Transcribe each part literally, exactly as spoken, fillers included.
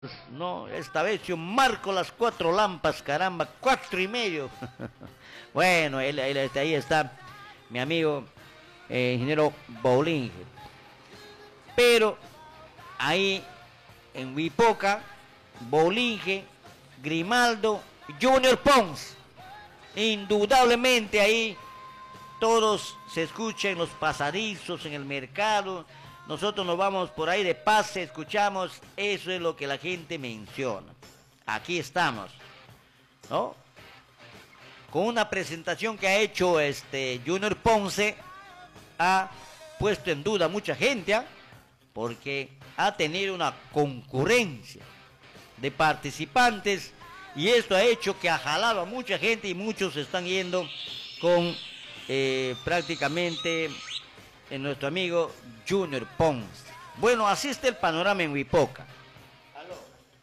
No, esta vez yo marco las cuatro lampas, caramba, cuatro y medio. Bueno, él, él, este, ahí está mi amigo eh, ingeniero Boulinge. Pero ahí en Wipoca, Boulinge, Grimaldo, Junior Pons. Indudablemente ahí todos se escuchan en los pasadizos, en el mercado. Nosotros nos vamos por ahí de pase, escuchamos, eso es lo que la gente menciona. Aquí estamos, ¿no? Con una presentación que ha hecho este Junior Ponce, ha puesto en duda a mucha gente, ¿eh? Porque ha tenido una concurrencia de participantes y esto ha hecho que ha jalado a mucha gente y muchos se están yendo con eh, prácticamente en nuestro amigo Junior Pons. Bueno, así está el panorama en Wipoca. Aló.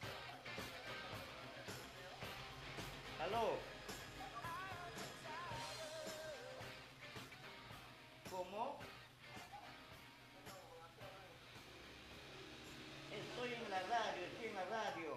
Aló. ¿Cómo? Estoy en la radio, estoy en la radio.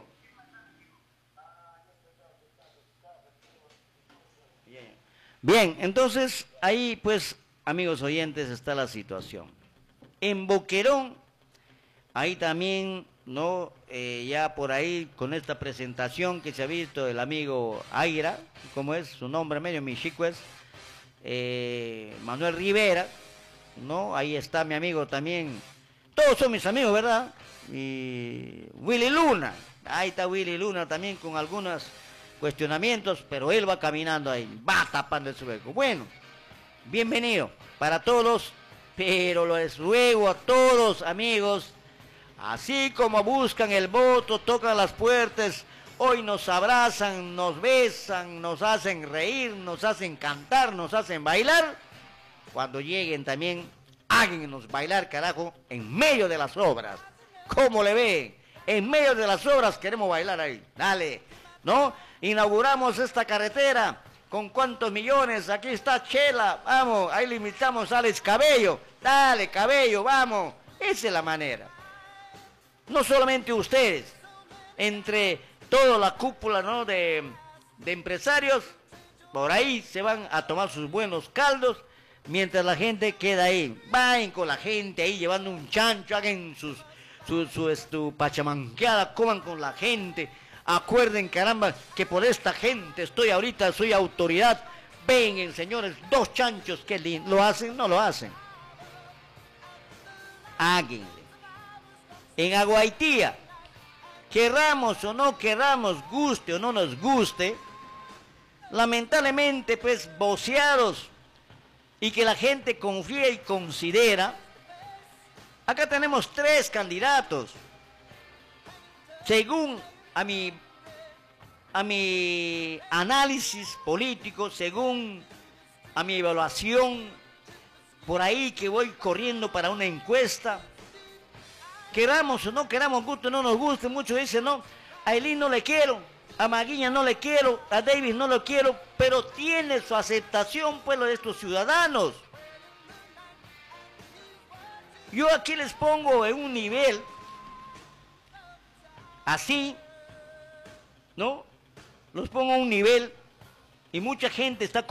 Bien. Bien, entonces ahí pues, amigos oyentes, está la situación. En Boquerón, ahí también, ¿no? Eh, ya por ahí, con esta presentación que se ha visto el amigo Aira, ¿cómo es? Su nombre medio, mi chico es eh, Manuel Rivera, ¿no? Ahí está mi amigo también, todos son mis amigos, ¿verdad? Y Willy Luna, ahí está Willy Luna también con algunos cuestionamientos, pero él va caminando ahí, va tapando el hueco. Bueno, bienvenido para todos. Pero les ruego a todos, amigos, así como buscan el voto, tocan las puertas, hoy nos abrazan, nos besan, nos hacen reír, nos hacen cantar, nos hacen bailar, cuando lleguen también, háganos bailar, carajo, en medio de las obras. ¿Cómo le ven? En medio de las obras queremos bailar ahí. Dale, ¿no? Inauguramos esta carretera. ¿Con cuántos millones? Aquí está Chela, vamos, ahí le invitamos a Alex Cabello, dale Cabello, vamos, esa es la manera. No solamente ustedes, entre toda la cúpula, ¿no? de, de empresarios, por ahí se van a tomar sus buenos caldos, mientras la gente queda ahí. Vayan con la gente ahí llevando un chancho, hagan sus, su, su, su pachamanqueada, coman con la gente. Acuerden, caramba, que por esta gente estoy ahorita, soy autoridad. Vengan, señores, dos chanchos, que lo hacen, no lo hacen. Háganle. En Aguaitía, querramos o no querramos, guste o no nos guste, lamentablemente, pues, voceados, y que la gente confía y considera, acá tenemos tres candidatos, según a mi, a mi análisis político, según a mi evaluación, por ahí que voy corriendo para una encuesta, queramos o no queramos, guste o no nos guste, muchos dicen, no, a Elín no le quiero, a Maguiña no le quiero, a Davis no lo quiero, pero tiene su aceptación, pues, lo de estos ciudadanos. Yo aquí les pongo en un nivel así, ¿no? Los pongo a un nivel y mucha gente está